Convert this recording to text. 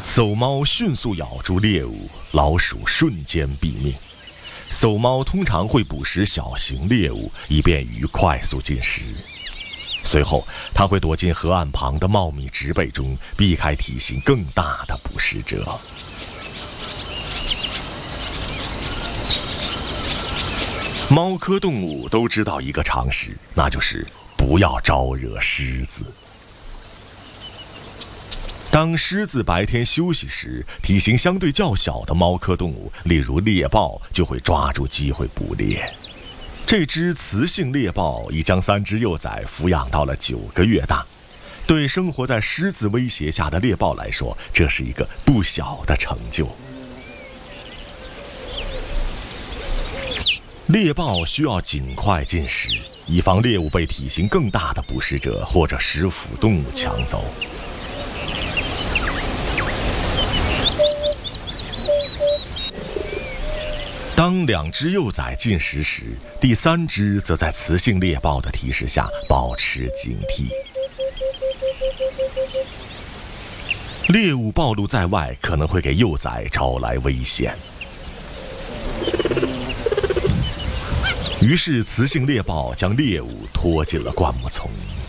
叟猫迅速咬住猎物，老鼠瞬间毙命。叟猫通常会捕食小型猎物，以便于快速进食。随后，它会躲进河岸旁的茂密植被中，避开体型更大的捕食者。猫科动物都知道一个常识，那就是不要招惹狮子。当狮子白天休息时，体型相对较小的猫科动物，例如猎豹，就会抓住机会捕猎。这只雌性猎豹已将3只幼崽抚养到了9个月大。对生活在狮子威胁下的猎豹来说，这是一个不小的成就。猎豹需要尽快进食，以防猎物被体型更大的捕食者或者食腐动物抢走。当2只幼崽进食时，第3只则在雌性猎豹的提示下保持警惕。猎物暴露在外，可能会给幼崽招来危险。于是，雌性猎豹将猎物拖进了灌木丛。